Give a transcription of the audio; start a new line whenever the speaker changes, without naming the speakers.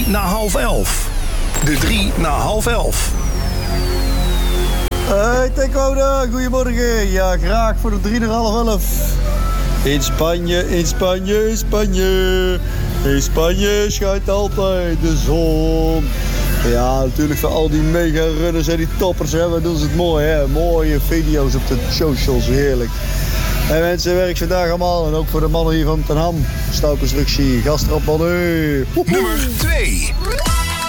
na half 11. De 3 na half 11.
Hey Tekwoude, goedemorgen. Ja, graag voor de 3 na half 11. In Spanje, in Spanje, in Spanje. In Spanje schijnt altijd de zon. Ja, natuurlijk voor al die mega-runners en die toppers. Hè. Wat doen ze het mooi, hè? Mooie video's op de socials, heerlijk. En mensen, werk vandaag allemaal. En ook voor de mannen hier van Ten Ham. Stouwconstructie, gastrap, man.
Nummer 2.